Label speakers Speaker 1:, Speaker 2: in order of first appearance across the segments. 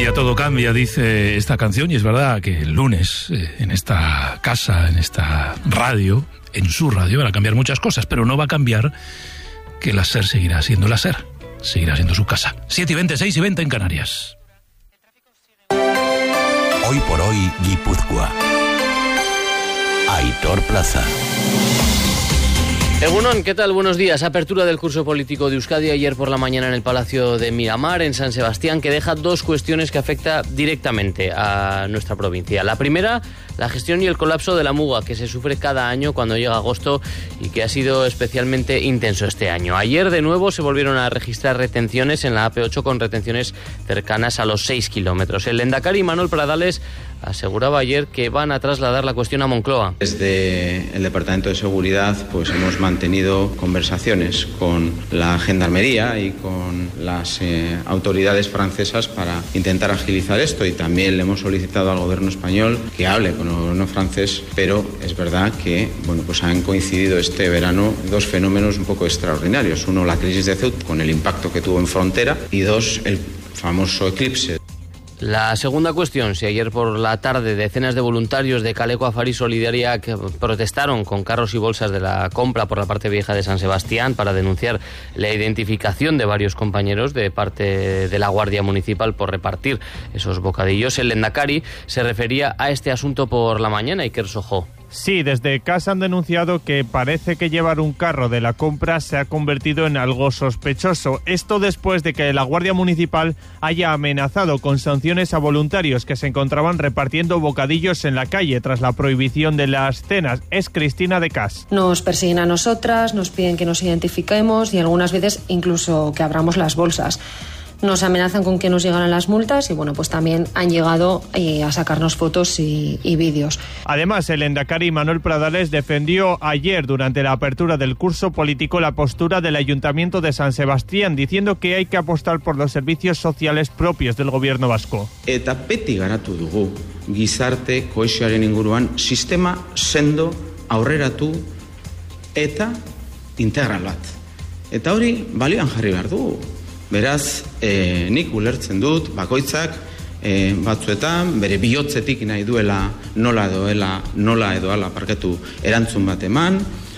Speaker 1: todo cambia, dice esta canción, y es verdad que el lunes en esta casa, en esta radio, en su radio, van a cambiar muchas cosas, pero no va a cambiar que la SER seguirá siendo la SER, seguirá siendo su casa. 7:20, 6:20 en Canarias.
Speaker 2: Hoy por hoy, Guipúzcoa. Aitor Plaza.
Speaker 3: Egunon, ¿qué tal? Buenos días. Apertura del curso político de Euskadi ayer por la mañana en el Palacio de Miramar, en San Sebastián, que deja dos cuestiones que afecta directamente a nuestra provincia. La primera, la gestión y el colapso de la muga, que se sufre cada año cuando llega agosto y que ha sido especialmente intenso este año. Ayer, de nuevo, se volvieron a registrar retenciones en la AP8 con retenciones cercanas a los 6 kilómetros. El lehendakari Manuel Pradales aseguraba ayer que van a trasladar la cuestión a Moncloa.
Speaker 4: Desde el Departamento de Seguridad pues hemos mantenido conversaciones con la Gendarmería y con las autoridades francesas para intentar agilizar esto, y también le hemos solicitado al gobierno español que hable con el gobierno francés, pero es verdad que pues han coincidido este verano dos fenómenos un poco extraordinarios. Uno, la crisis de Ceuta con el impacto que tuvo en frontera, y dos, el famoso eclipse.
Speaker 3: La segunda cuestión, si ayer por la tarde decenas de voluntarios de Kaleko Afari Solidaria que protestaron con carros y bolsas de la compra por la parte vieja de San Sebastián para denunciar la identificación de varios compañeros de parte de la Guardia Municipal por repartir esos bocadillos, el lehendakari se refería a este asunto por la mañana. Iker Sojo.
Speaker 5: Sí, desde casa han denunciado que parece que llevar un carro de la compra se ha convertido en algo sospechoso. Esto después de que la Guardia Municipal haya amenazado con sanciones a voluntarios que se encontraban repartiendo bocadillos en la calle tras la prohibición de las cenas. Es Cristina de Cas.
Speaker 6: Nos persiguen a nosotras, nos piden que nos identifiquemos y algunas veces incluso que abramos las bolsas. Nos amenazan con que nos llegarán las multas y pues también han llegado a sacarnos fotos y vídeos.
Speaker 5: Además, el lehendakari Manuel Pradales defendió ayer durante la apertura del curso político la postura del Ayuntamiento de San Sebastián, diciendo que hay que apostar por los servicios sociales propios del gobierno vasco.
Speaker 4: Eta beti garatu dugu gizarte kohesioaren inguruan sistema sendo, aurreratu eta integral bat. Eta hori balioan jarri behar dugu. Beraz, nik ulertzen dut, bakoitzak batzuetan, bere bihotzetik nahi duela nola edo hala erantzun bat eman,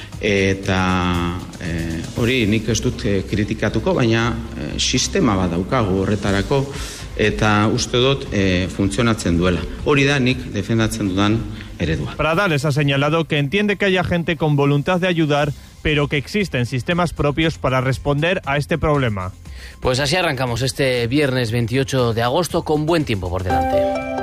Speaker 4: eta hori nik ez dut kritikatuko, baina sistema bat daukagu horretarako, eta uste dut funtzionatzen duela. Hori da nik defendatzen dudan eredua.
Speaker 5: Pradales ha señalado que entiende que haya gente con voluntad de ayudar, pero que existen sistemas propios para responder a este problema.
Speaker 3: Pues así arrancamos este viernes 28 de agosto con buen tiempo por delante.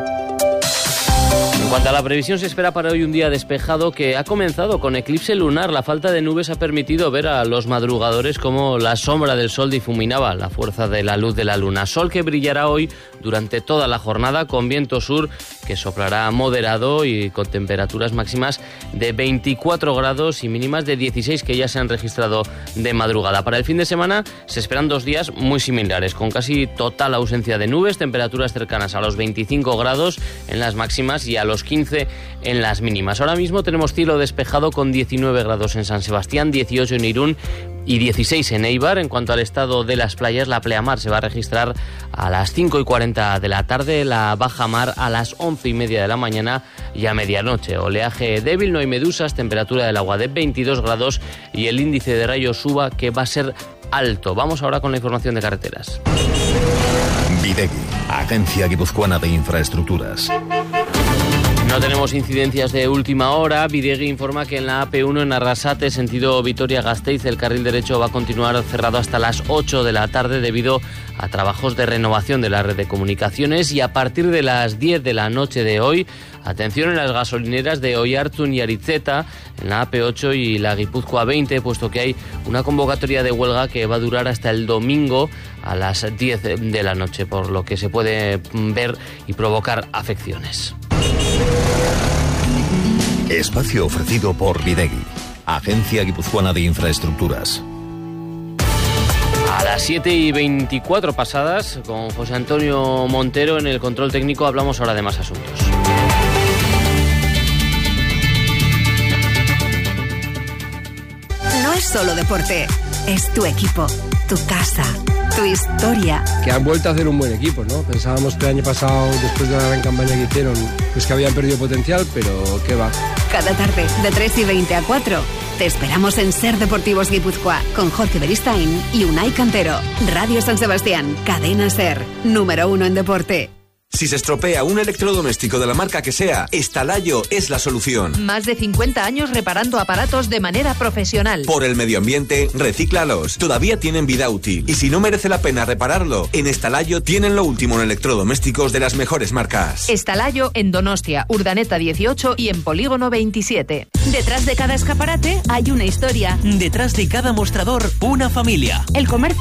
Speaker 3: En cuanto a la previsión, se espera para hoy un día despejado que ha comenzado con eclipse lunar. La falta de nubes ha permitido ver a los madrugadores cómo la sombra del sol difuminaba la fuerza de la luz de la luna. Sol que brillará hoy durante toda la jornada con viento sur que soplará moderado y con temperaturas máximas de 24 grados y mínimas de 16 que ya se han registrado de madrugada. Para el fin de semana se esperan 2 días muy similares, con casi total ausencia de nubes, temperaturas cercanas a los 25 grados en las máximas y a los 15 en las mínimas. Ahora mismo tenemos cielo despejado con 19 grados en San Sebastián, 18 en Irún y 16 en Eibar. En cuanto al estado de las playas, la pleamar se va a registrar a las 5:40 de la tarde, la baja mar a las 11:30 de la mañana y a medianoche. Oleaje débil, no hay medusas, temperatura del agua de 22 grados y el índice de rayos suba que va a ser alto. Vamos ahora con la información de carreteras.
Speaker 2: Bidegui, Agencia Guipuzcoana de Infraestructuras.
Speaker 3: No tenemos incidencias de última hora. Bidegui informa que en la AP1 en Arrasate, sentido Vitoria-Gasteiz, el carril derecho va a continuar cerrado hasta las 8 de la tarde debido a trabajos de renovación de la red de comunicaciones, y a partir de las 10 de la noche de hoy, atención en las gasolineras de Oiartzun y Aritzeta, en la AP8 y la Guipúzcoa 20, puesto que hay una convocatoria de huelga que va a durar hasta el domingo a las 10 de la noche, por lo que se puede ver y provocar afecciones.
Speaker 2: Espacio ofrecido por Bidegui, Agencia Guipuzcoana de Infraestructuras.
Speaker 3: A las 7:24 pasadas, con José Antonio Montero en el control técnico, hablamos ahora de más asuntos.
Speaker 7: No es solo deporte, es tu equipo, tu casa, tu historia.
Speaker 8: Que han vuelto a hacer un buen equipo, ¿no? Pensábamos que el año pasado, después de la gran campaña que hicieron, pues que habían perdido potencial, pero qué va.
Speaker 7: Cada tarde, de 3:20 a 4, te esperamos en Ser Deportivos Guipúzcoa, con Jorge Beristain y Unai Cantero. Radio San Sebastián, cadena Ser, número 1 en deporte.
Speaker 9: Si se estropea un electrodoméstico de la marca que sea, Estalayo es la solución.
Speaker 10: Más de 50 años reparando aparatos de manera profesional.
Speaker 9: Por el medio ambiente, recíclalos. Todavía tienen vida útil. Y si no merece la pena repararlo, en Estalayo tienen lo último en electrodomésticos de las mejores marcas.
Speaker 10: Estalayo en Donostia, Urdaneta 18 y en Polígono 27.
Speaker 11: Detrás de cada escaparate hay una historia.
Speaker 12: Detrás de cada mostrador, una familia.
Speaker 11: El comercio